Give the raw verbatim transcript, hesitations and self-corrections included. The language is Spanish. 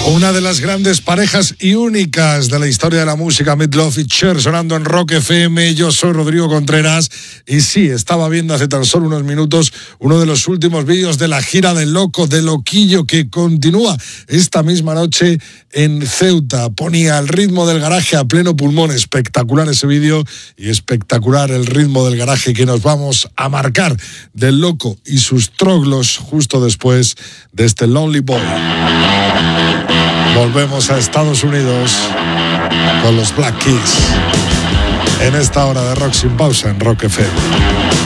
Una de las grandes parejas y únicas de la historia de la música, Meat Loaf y Cher, sonando en Rock F M. Yo soy Rodrigo Contreras y sí, estaba viendo hace tan solo unos minutos uno de los últimos vídeos de la gira del Loco, de Loquillo, que continúa esta misma noche en Ceuta. Ponía el ritmo del garaje a pleno pulmón. Espectacular ese vídeo y espectacular el ritmo del garaje que nos vamos a marcar del Loco y sus troglos justo después de este Lonely Boy. Volvemos a Estados Unidos con los Black Keys en esta hora de Rock Sin Pausa en Rock F M.